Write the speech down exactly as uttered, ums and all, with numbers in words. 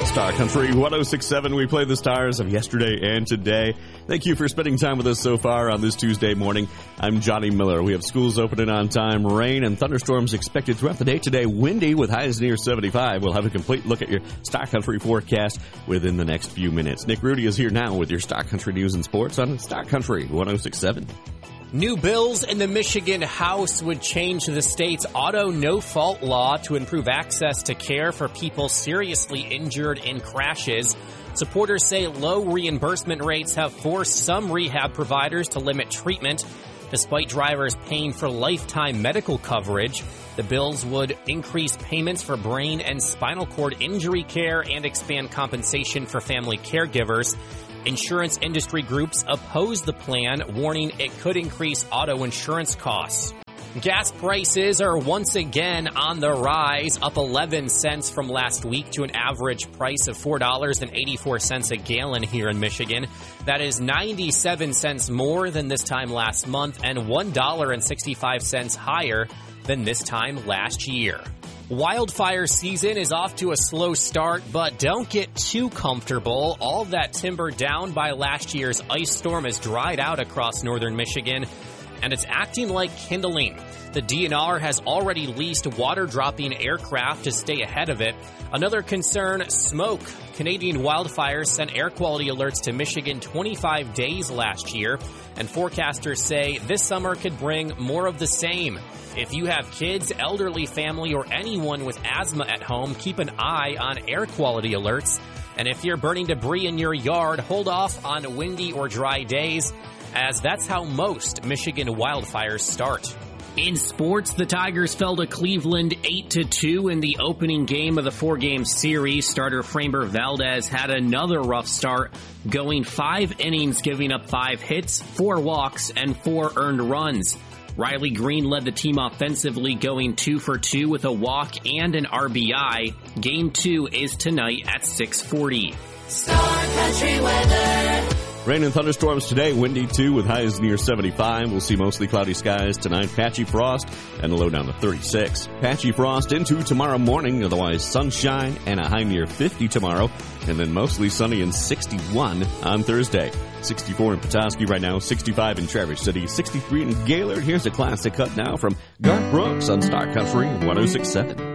Star Country one oh six point seven. We play the stars of yesterday and today. Thank you for spending time with us so far on this Tuesday morning. I'm Johnny Miller. We have schools opening on time, rain and thunderstorms expected throughout the day today. Windy with highs near seventy-five. We'll have a complete look at your Star Country forecast within the next few minutes. Nick Rudy is here now with your Star Country news and sports on Star Country one oh six point seven. New bills in the Michigan House would change the state's auto no-fault law to improve access to care for people seriously injured in crashes. Supporters say low reimbursement rates have forced some rehab providers to limit treatment. Despite drivers paying for lifetime medical coverage, the bills would increase payments for brain and spinal cord injury care and expand compensation for family caregivers. Insurance industry groups oppose the plan, warning it could increase auto insurance costs. Gas prices are once again on the rise, up eleven cents from last week to an average price of four dollars and eighty-four cents a gallon here in Michigan. That is ninety-seven cents more than this time last month and one dollar and sixty-five cents higher than this time last year. Wildfire season is off to a slow start, but don't get too comfortable. All that timber down by last year's ice storm has dried out across northern Michigan, and it's acting like kindling. The D N R has already leased water-dropping aircraft to stay ahead of it. Another concern, smoke. Canadian wildfires sent air quality alerts to Michigan twenty-five days last year, and forecasters say this summer could bring more of the same. If you have kids, elderly family, or anyone with asthma at home, keep an eye on air quality alerts. And if you're burning debris in your yard, hold off on windy or dry days, as that's how most Michigan wildfires start. In sports, the Tigers fell to Cleveland eight to two in the opening game of the four-game series. Starter Framber Valdez had another rough start, going five innings, giving up five hits, four walks, and four earned runs. Riley Green led the team offensively, going two for two with a walk and an R B I. Game two is tonight at six forty. Star Country weather. Rain and thunderstorms today, windy too with highs near seventy-five. We'll see mostly cloudy skies tonight, patchy frost, and a low down to thirty-six. Patchy frost into tomorrow morning, otherwise sunshine and a high near fifty tomorrow, and then mostly sunny and sixty-one on Thursday. sixty-four in Petoskey right now, sixty-five in Traverse City, sixty-three in Gaylord. Here's a classic cut now from Garth Brooks on Star Country one oh six point seven.